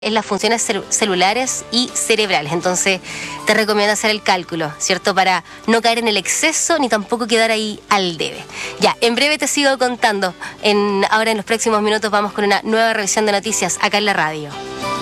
en las funciones celulares y cerebrales. Entonces te recomiendo hacer el cálculo, ¿cierto? Para no caer en el exceso ni tampoco quedar ahí al debe. Ya, en breve te sigo contando. Ahora en los próximos minutos vamos con una nueva revisión de noticias acá en la radio.